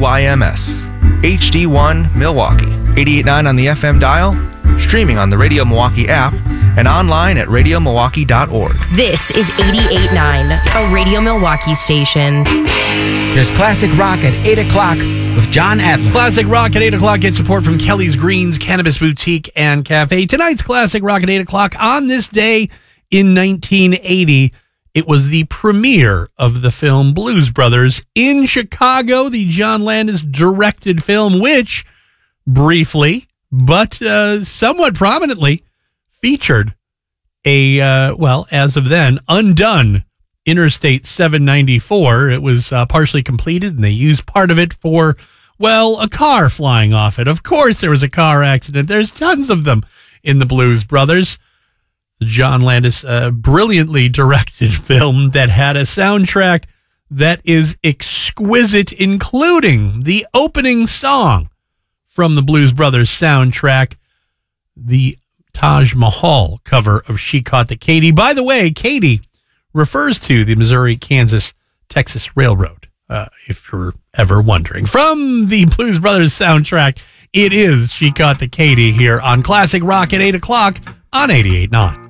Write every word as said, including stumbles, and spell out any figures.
Y M S, H D one Milwaukee, eighty-eight point nine on the F M dial, streaming on the Radio Milwaukee app, and online at radio milwaukee dot org. This is eighty-eight point nine, a Radio Milwaukee station. Here's Classic Rock at eight o'clock with John Adler. Classic Rock at eight o'clock gets support from Kelly's Greens Cannabis Boutique and Cafe. Tonight's Classic Rock at eight o'clock. On this day in nineteen eighty, it was the premiere of the film Blues Brothers in Chicago, the John Landis directed film, which briefly, but uh, somewhat prominently, featured a, uh, well, as of then, undone Interstate seven ninety-four. It was uh, partially completed, and they used part of it for, well, a car flying off it. Of course there was a car accident. There's tons of them in the Blues Brothers. The John Landis uh, brilliantly directed film that had a soundtrack that is exquisite, including the opening song from the Blues Brothers soundtrack, the Taj Mahal cover of She Caught the Katy. By the way, Katy refers to the Missouri, Kansas, Texas Railroad, uh, if you're ever wondering. From the Blues Brothers soundtrack, it is She Caught the Katy here on Classic Rock at eight o'clock on eighty-eight point nine.